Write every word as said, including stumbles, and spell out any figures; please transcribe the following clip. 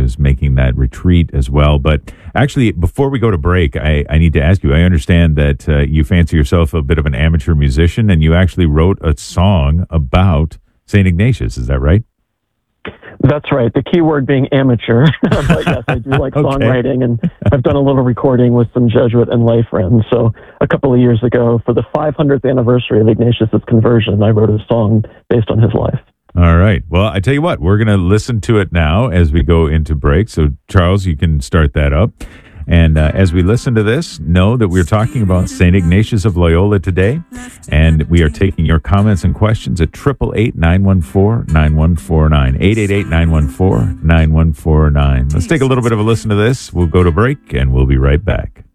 is making that retreat as well. But actually, before we go to break, I, I need to ask you, I understand that uh, you fancy yourself a bit of an amateur musician, and you actually wrote a song about Saint Ignatius. Is that right? That's right. The key word being amateur. But yes, I do like Okay. songwriting, and I've done a little recording with some Jesuit and lay friends. So a couple of years ago, for the five hundredth anniversary of Ignatius's conversion, I wrote a song based on his life. All right. Well, I tell you what, we're going to listen to it now as we go into break. So, Charles, you can start that up. And uh, as we listen to this, know that we're talking about Saint Ignatius of Loyola today. And we are taking your comments and questions at eight eight eight, nine one four, nine one four nine. eight eight eight, nine one four, nine one four nine. Let's take a little bit of a listen to this. We'll go to break, and we'll be right back.